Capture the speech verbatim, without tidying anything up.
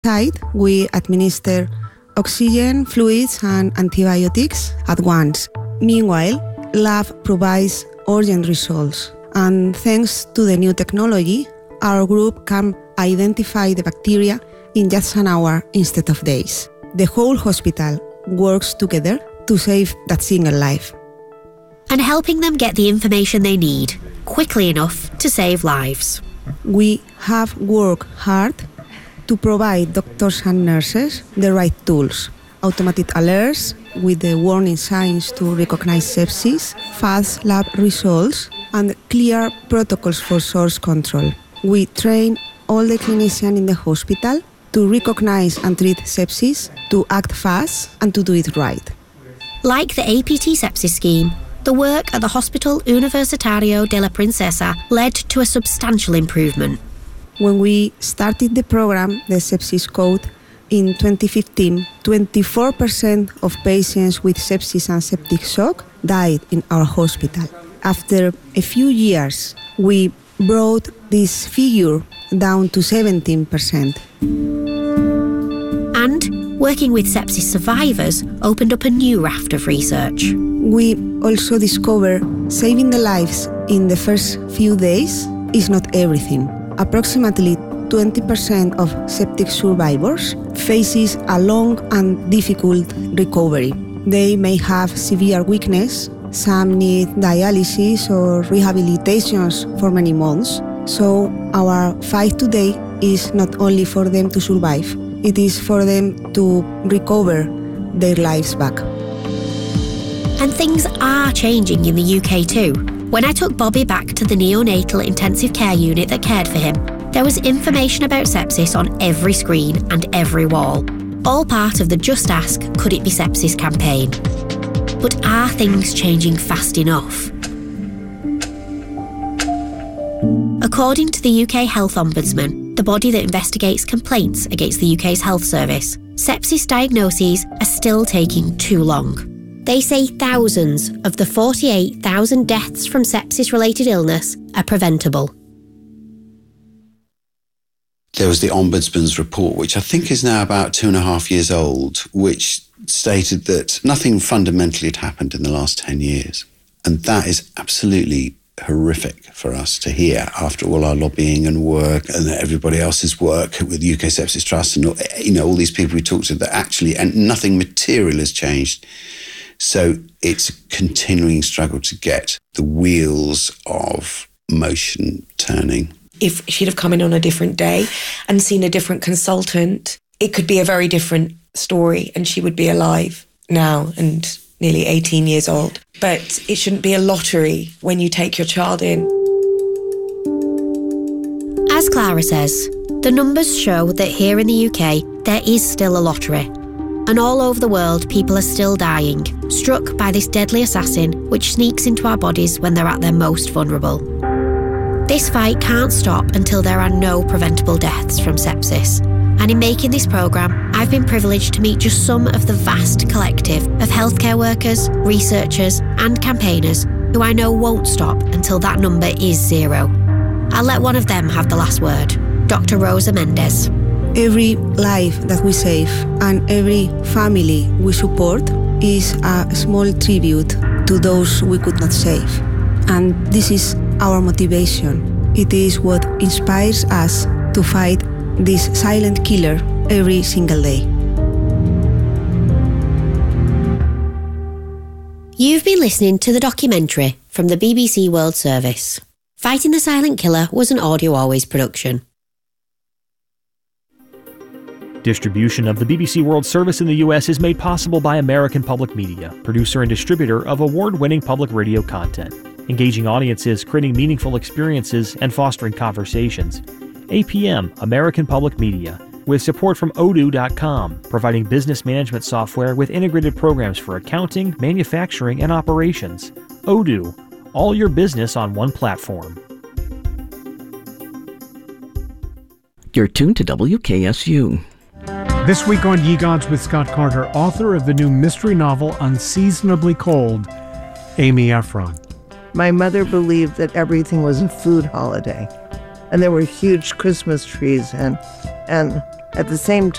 Side, we administer oxygen, fluids, and antibiotics at once. Meanwhile, lab provides urgent results. And thanks to the new technology, our group can identify the bacteria in just an hour instead of days. The whole hospital works together to save that single life. And helping them get the information they need quickly enough to save lives. We have worked hard to provide doctors and nurses the right tools, automated alerts with the warning signs to recognize sepsis, fast lab results, and clear protocols for source control. We train all the clinicians in the hospital to recognize and treat sepsis, to act fast, and to do it right. Like the A P T sepsis scheme, the work at the Hospital Universitario de la Princesa led to a substantial improvement. When we started the program, the sepsis code, in twenty fifteen, twenty-four percent of patients with sepsis and septic shock died in our hospital. After a few years, we brought this figure down to seventeen percent. And working with sepsis survivors opened up a new raft of research. We also discovered saving the lives in the first few days is not everything. Approximately twenty percent of septic survivors faces a long and difficult recovery. They may have severe weakness, some need dialysis or rehabilitations for many months. So our fight today is not only for them to survive, it is for them to recover their lives back. And things are changing in the U K too. When I took Bobby back to the neonatal intensive care unit that cared for him, there was information about sepsis on every screen and every wall, all part of the Just Ask Could It Be Sepsis campaign. But are things changing fast enough? According to the U K Health Ombudsman, the body that investigates complaints against the U K's health service, sepsis diagnoses are still taking too long. They say thousands of the forty-eight thousand deaths from sepsis-related illness are preventable. There was the Ombudsman's report, which I think is now about two and a half years old, which stated that nothing fundamentally had happened in the last ten years. And that is absolutely horrific for us to hear after all our lobbying and work and everybody else's work with the U K Sepsis Trust and, you know, all these people we talked to, that actually, and nothing material has changed. So it's a continuing struggle to get the wheels of motion turning. If she'd have come in on a different day and seen a different consultant, it could be a very different story and she would be alive now and nearly eighteen years old. But it shouldn't be a lottery when you take your child in. As Clara says, the numbers show that here in the U K, there is still a lottery. And all over the world, people are still dying, struck by this deadly assassin which sneaks into our bodies when they're at their most vulnerable. This fight can't stop until there are no preventable deaths from sepsis. And in making this programme, I've been privileged to meet just some of the vast collective of healthcare workers, researchers and campaigners who I know won't stop until that number is zero. I'll let one of them have the last word, Doctor Rosa Mendez. Every life that we save and every family we support is a small tribute to those we could not save. And this is our motivation. It is what inspires us to fight this silent killer every single day. You've been listening to the documentary from the B B C World Service. Fighting the Silent Killer was an Audio Always production. Distribution of the B B C World Service in the U S is made possible by American Public Media, producer and distributor of award-winning public radio content, engaging audiences, creating meaningful experiences, and fostering conversations. A P M, American Public Media, with support from odoo dot com, providing business management software with integrated programs for accounting, manufacturing, and operations. Odoo, all your business on one platform. You're tuned to W K S U. This week on Ye Gods with Scott Carter, author of the new mystery novel Unseasonably Cold, Amy Ephron. My mother believed that everything was a food holiday, and there were huge Christmas trees and and At the same